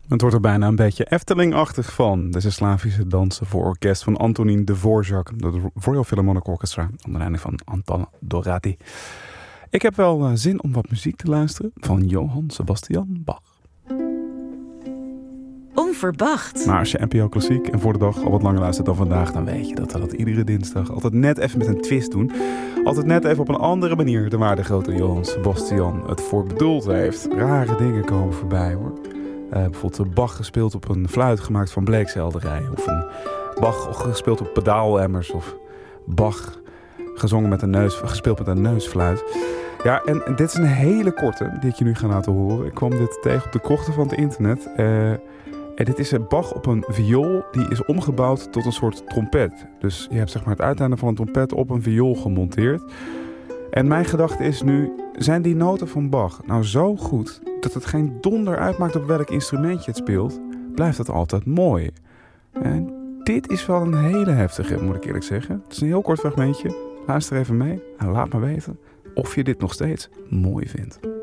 Het wordt er bijna een beetje Efteling-achtig van. Deze Slavische dansen voor orkest van Antonín Dvorak, de Royal Philharmonic Orchestra, onder leiding van Anton Dorati. Ik heb wel zin om wat muziek te luisteren van Johann Sebastian Bach. Onverwacht. Maar als je NPO Klassiek en voor de dag al wat langer luistert dan vandaag, dan weet je dat we dat iedere dinsdag altijd net even met een twist doen. Altijd net even op een andere manier dan waar de grote Johann Sebastian het voor bedoeld heeft. Rare dingen komen voorbij, hoor. Bijvoorbeeld Bach gespeeld op een fluit gemaakt van bleekselderij. Of een Bach gespeeld op pedaalemmers. Of Bach gespeeld met een neusfluit. Ja, en dit is een hele korte die ik je nu ga laten horen. Ik kwam dit tegen op de krochten van het internet. En dit is een Bach op een viool die is omgebouwd tot een soort trompet. Dus je hebt zeg maar het uiteinde van een trompet op een viool gemonteerd. En mijn gedachte is nu, zijn die noten van Bach nou zo goed dat het geen donder uitmaakt op welk instrument je het speelt, blijft het altijd mooi. En dit is wel een hele heftige, moet ik eerlijk zeggen. Het is een heel kort fragmentje. Luister even mee en laat me weten of je dit nog steeds mooi vindt.